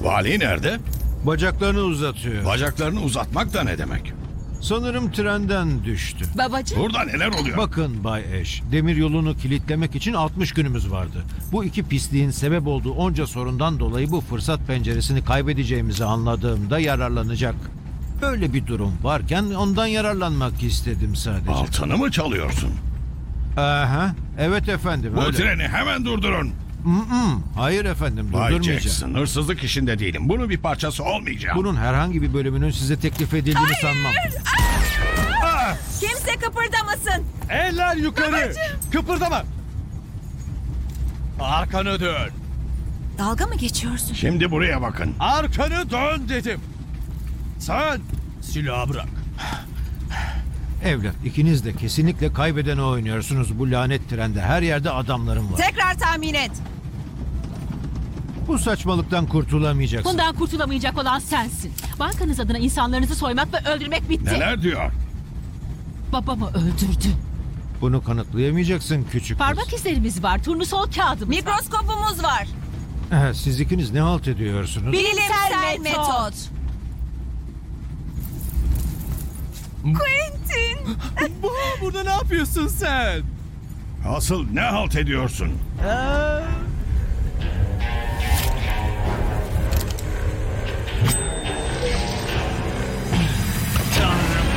Vali nerede? Bacaklarını uzatıyor. Bacaklarını uzatmak da ne demek? Sanırım trenden düştü. Babacığım. Burada neler oluyor? Bakın Bay Ash, demir yolunu kilitlemek için 60 günümüz vardı. Bu iki pisliğin sebep olduğu onca sorundan dolayı bu fırsat penceresini kaybedeceğimizi anladığımda yararlanacak. Böyle bir durum varken ondan yararlanmak istedim sadece. Altını mı çalıyorsun? Aha, evet efendim. Bu öyle. treni hemen durdurun. Hayır efendim, Bay durdurmayacağım. Jackson, hırsızlık işinde değilim. Bunun bir parçası olmayacağım. Bunun herhangi bir bölümünün size teklif edildiğini sanmam. Kimse kıpırdamasın. Eller yukarı. Kıpırdama. Arkanı dön. Dalga mı geçiyorsun? Şimdi buraya bakın. Arkanı dön dedim. Sen silahı bırak. Evlat, ikiniz de kesinlikle kaybedene oynuyorsunuz. Bu lanet trende her yerde adamlarım var. Tekrar tahmin et. Bu saçmalıktan kurtulamayacaksın. Bundan kurtulamayacak olan sensin. Bankanız adına insanlarınızı soymak ve öldürmek bitti. Neler diyor? Babamı öldürdü. Bunu kanıtlayamayacaksın küçük Parmak kız. izlerimiz var, turnusol kağıdımız var. Mikroskopumuz var. Siz ikiniz ne halt ediyorsunuz? Bilimsel metot. Quentin. Burada ne yapıyorsun sen? Asıl ne halt ediyorsun?